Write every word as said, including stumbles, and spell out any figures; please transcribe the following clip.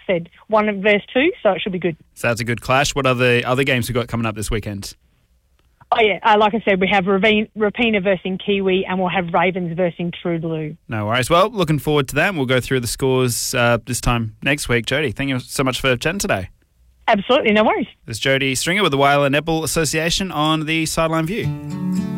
said, one versus two, so it should be good. So that's a good clash. What are the other games we've got coming up this weekend? Oh, yeah, uh, like I said, we have Rapina, Rapina versus Kiwi, and we'll have Ravens versus True Blue. No worries. Well, looking forward to that. And we'll go through the scores uh, this time next week. Jody, thank you so much for chatting today. Absolutely, no worries. This is Jody Stringer with the Whyalla Netball Association on the Sideline View.